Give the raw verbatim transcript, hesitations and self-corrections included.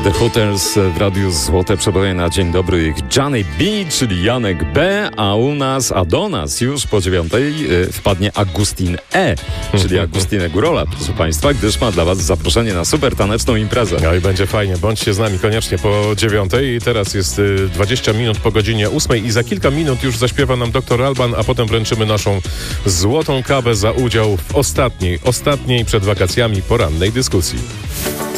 The Hooters w Radiu Złote przeboje na dzień dobry. Ich Johnny B, czyli Janek B, a u nas, a do nas już po dziewiątej y, wpadnie Agustin E, czyli Agustin Górola, proszę Państwa, gdyż ma dla Was zaproszenie na super taneczną imprezę. No i będzie fajnie. Bądźcie z nami koniecznie po dziewiątej. I teraz jest y, dwadzieścia minut po godzinie ósmej i za kilka minut już zaśpiewa nam doktor Alban, a potem wręczymy naszą złotą kawę za udział w ostatniej, ostatniej przed wakacjami porannej dyskusji.